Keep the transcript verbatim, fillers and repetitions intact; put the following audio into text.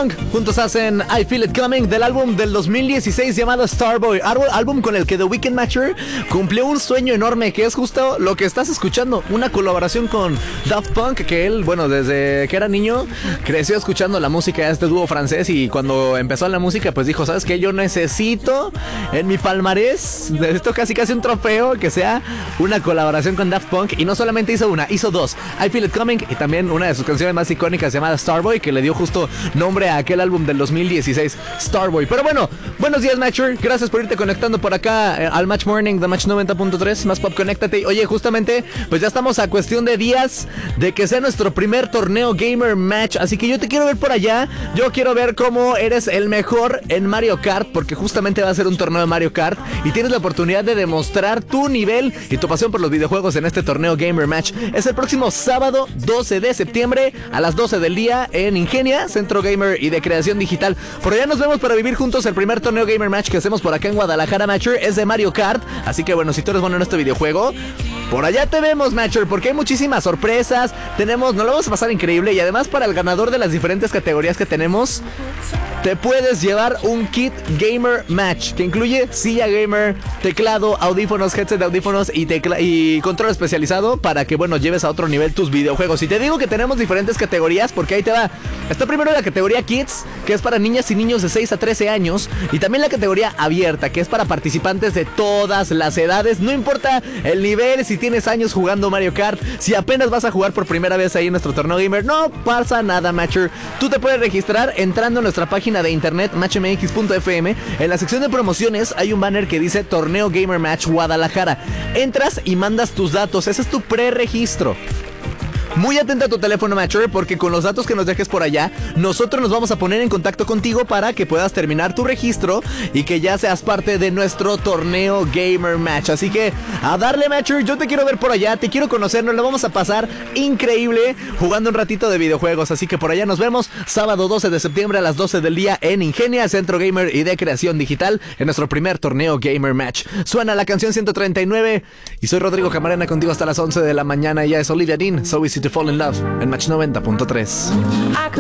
Punk. Juntos hacen I Feel It Coming del álbum del dos mil dieciséis llamado Starboy. Álbum con el que The Weeknd Matcher cumplió un sueño enorme, que es justo lo que estás escuchando. Una colaboración con Daft Punk, que él, bueno, desde que era niño creció escuchando la música de este dúo francés. Y cuando empezó la música, pues dijo, ¿sabes qué? Yo necesito en mi palmarés, necesito casi casi un trofeo que sea una colaboración con Daft Punk. Y no solamente hizo una, hizo dos: I Feel It Coming y también una de sus canciones más icónicas llamada Starboy, que le dio justo nombre a aquel álbum del dos mil dieciséis, Starboy. Pero bueno, buenos días, Matcher. Gracias por irte conectando por acá eh, al Match Morning de Match noventa punto tres. Más Pop, conéctate. Oye, justamente, pues ya estamos a cuestión de días de que sea nuestro primer torneo Gamer Match. Así que yo te quiero ver por allá. Yo quiero ver cómo eres el mejor en Mario Kart, porque justamente va a ser un torneo de Mario Kart y tienes la oportunidad de demostrar tu nivel y tu pasión por los videojuegos en este torneo Gamer Match. Es el próximo sábado doce de septiembre a las doce del día en Ingenia, Centro Gamer y de Creación Digital. Por allá nos vemos para vivir juntos el primer torneo Gamer Match que hacemos por acá en Guadalajara, Matcher. Es de Mario Kart, así que bueno, si tú eres bueno en este videojuego, por allá te vemos, Matcher, porque hay muchísimas sorpresas. Tenemos, nos lo vamos a pasar increíble. Y además, para el ganador de las diferentes categorías que tenemos, te puedes llevar un kit Gamer Match que incluye silla gamer, teclado, audífonos, headset de audífonos y, tecla y control especializado para que, bueno, lleves a otro nivel tus videojuegos. Y te digo que tenemos diferentes categorías porque ahí te va. Está primero la categoría Kids, que es para niñas y niños de seis a trece años. Y también la categoría Abierta, que es para participantes de todas las edades. No importa el nivel, si tienes años jugando Mario Kart, si apenas vas a jugar por primera vez ahí en nuestro torneo gamer, no pasa nada, Matcher. Tú te puedes registrar entrando a nuestra página de internet match m x punto f m. En la sección de promociones hay un banner que dice Torneo Gamer Match Guadalajara. Entras y mandas tus datos. Ese es tu preregistro. Muy atento a tu teléfono, Matcher, porque con los datos que nos dejes por allá, nosotros nos vamos a poner en contacto contigo para que puedas terminar tu registro y que ya seas parte de nuestro torneo Gamer Match. Así que a darle, Matcher. Yo te quiero ver por allá, te quiero conocer, nos lo vamos a pasar increíble jugando un ratito de videojuegos. Así que por allá nos vemos sábado doce de septiembre a las doce del día en Ingenia, Centro Gamer y de Creación Digital, en nuestro primer torneo Gamer Match. Suena la canción ciento treinta y nueve y soy Rodrigo Camarena contigo hasta las once de la mañana. Ya es Olivia Dean, So Easy to Fall in Love en Match noventa punto tres.